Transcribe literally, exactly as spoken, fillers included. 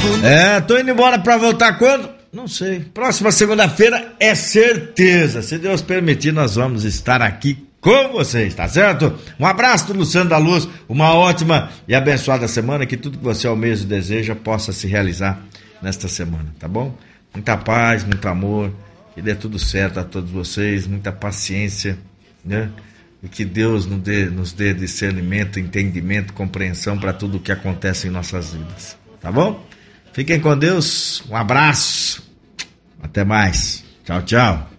É, tô indo embora pra voltar quando? Não sei. Próxima segunda-feira é certeza. Se Deus permitir, nós vamos estar aqui com vocês, tá certo? Um abraço do Luciano da Luz, uma ótima e abençoada semana, que tudo que você almeja e deseja possa se realizar nesta semana, tá bom? Muita paz, muito amor, que dê tudo certo a todos vocês, muita paciência, né? E que Deus nos dê, nos dê discernimento, entendimento, compreensão para tudo o que acontece em nossas vidas, tá bom? Fiquem com Deus, um abraço, até mais, tchau, tchau.